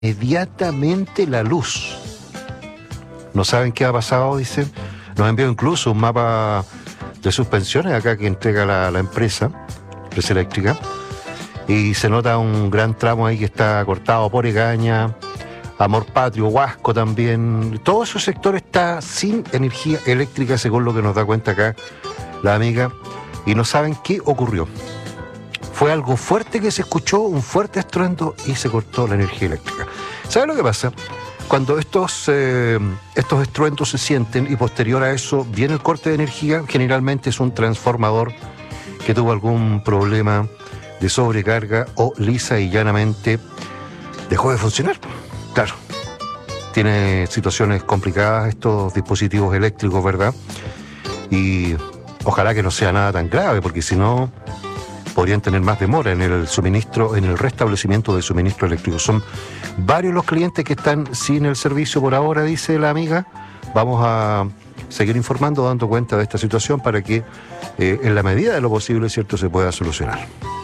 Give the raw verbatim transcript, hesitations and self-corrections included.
inmediatamente la luz. No saben qué ha pasado, dicen. Nos envió incluso un mapa de suspensiones acá que entrega la, la empresa, empresa eléctrica, y se nota un gran tramo ahí que está cortado por Egaña, Amor Patrio, Huasco también. Todo ese sector está sin energía eléctrica, según lo que nos da cuenta acá la amiga, y no saben qué ocurrió. Fue algo fuerte que se escuchó, un fuerte estruendo, y se cortó la energía eléctrica. ¿Saben lo que pasa? Cuando estos, eh, estos estruendos se sienten y posterior a eso viene el corte de energía, generalmente es un transformador que tuvo algún problema de sobrecarga o lisa y llanamente dejó de funcionar. Claro, tiene situaciones complicadas estos dispositivos eléctricos, ¿verdad? Y ojalá que no sea nada tan grave, porque si no podrían tener más demora en el suministro, en el restablecimiento del suministro eléctrico. Son varios los clientes que están sin el servicio por ahora, dice la amiga. Vamos a seguir informando, dando cuenta de esta situación para que eh, en la medida de lo posible, cierto, se pueda solucionar.